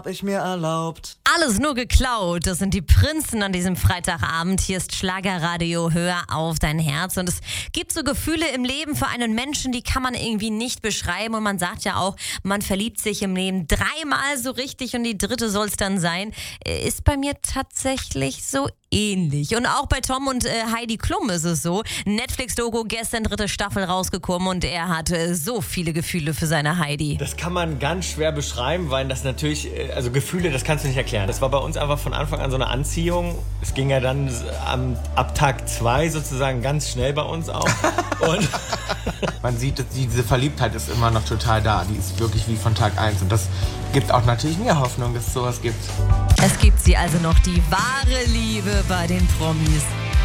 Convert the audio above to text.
Ich mir erlaubt. Alles nur geklaut. Das sind die Prinzen an diesem Freitagabend. Hier ist Schlagerradio. Hör auf dein Herz. Und es gibt so Gefühle im Leben für einen Menschen, die kann man irgendwie nicht beschreiben. Und man sagt ja auch, man verliebt sich im Leben dreimal so richtig und die dritte soll es dann sein. Ist bei mir tatsächlich so ähnlich. Und auch bei Tom und Heidi Klum ist es so. Netflix-Doku, gestern 3. Staffel rausgekommen und er hatte so viele Gefühle für seine Heidi. Das kann man ganz schwer beschreiben, weil das natürlich, also Gefühle, das kannst du nicht erklären. Das war bei uns einfach von Anfang an so eine Anziehung. Es ging ja dann ab Tag 2 sozusagen ganz schnell bei uns auch. Und man sieht, diese Verliebtheit ist immer noch total da. Die ist wirklich wie von Tag 1. Und das gibt auch natürlich mir Hoffnung, dass es sowas gibt. Es gibt sie also noch, die wahre Liebe bei den Promis.